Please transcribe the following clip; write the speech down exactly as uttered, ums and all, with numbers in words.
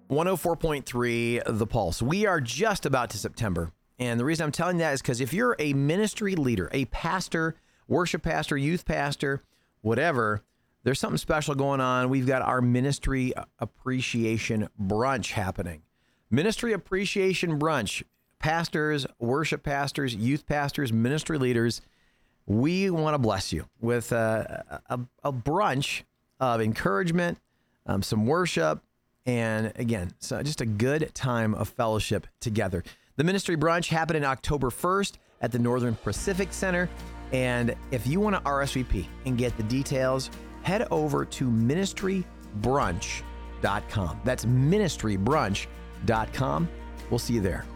one oh four point three The Pulse. We are just about to September. And the reason I'm telling you that is because if you're a ministry leader, a pastor, worship pastor, youth pastor, whatever, there's something special going on. We've got our Ministry Appreciation Brunch happening. Ministry Appreciation Brunch. Pastors, worship pastors, youth pastors, ministry leaders, we want to bless you with a, a, a brunch of encouragement, um, some worship, and again, so just a good time of fellowship together. The Ministry Brunch happened on October first at the Northern Pacific Center. And if you want to R S V P and get the details, head over to ministry brunch dot com. That's ministry brunch dot com. We'll see you there.